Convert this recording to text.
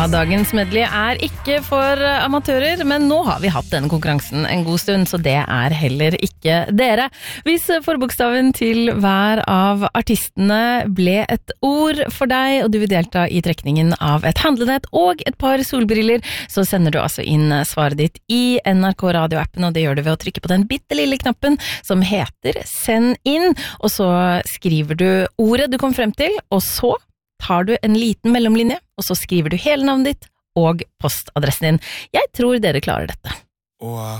dagens medley ikke for amatører, men nå har vi hatt denne konkurransen en god stund, så det heller ikke dere. Hvis forbokstaven til hver av artistene ble et ord for deg, og du vil delta i trekningen av et handlenett og et par solbriller, så sender du altså inn svaret ditt i NRK radioappen, og det gjør du ved å trykke på den bittelille knappen som heter Send inn, og så skriver du ordet du kom frem til, og så tar du en liten mellomlinje, og så skriver du hele navnet ditt og postadressen din. Jeg tror dere klarer dette.